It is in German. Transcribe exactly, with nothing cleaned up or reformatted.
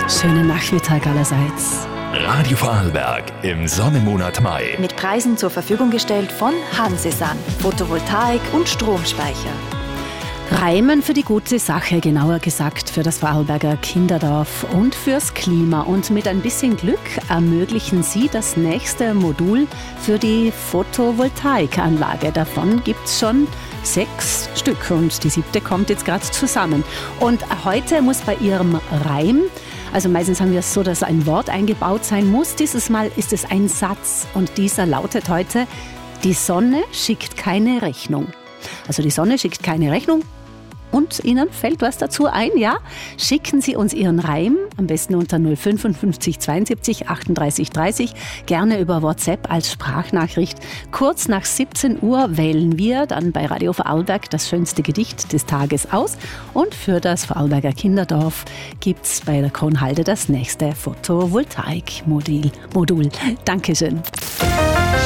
Schönen Nachmittag allerseits. Radio Vorarlberg im Sonnenmonat Mai. Mit Preisen zur Verfügung gestellt von Hansesan, Photovoltaik und Stromspeicher. Reimen für die gute Sache, genauer gesagt für das Vorarlberger Kinderdorf und fürs Klima. Und mit ein bisschen Glück ermöglichen Sie das nächste Modul für die Photovoltaikanlage. Davon gibt es schon sechs Stück und die siebte kommt jetzt gerade zusammen. Und heute muss bei Ihrem Reim, also meistens haben wir es so, dass ein Wort eingebaut sein muss. Dieses Mal ist es ein Satz und dieser lautet heute: Die Sonne schickt keine Rechnung. Also die Sonne schickt keine Rechnung. Und Ihnen fällt was dazu ein, ja? Schicken Sie uns Ihren Reim, am besten unter null fünfundfünfzig zweiundsiebzig achtunddreißig dreißig, gerne über WhatsApp als Sprachnachricht. Kurz nach siebzehn Uhr wählen wir dann bei Radio Vorarlberg das schönste Gedicht des Tages aus. Und für das Vorarlberger Kinderdorf gibt es bei der Kronhalde das nächste Photovoltaik-Modul. Modul. Dankeschön.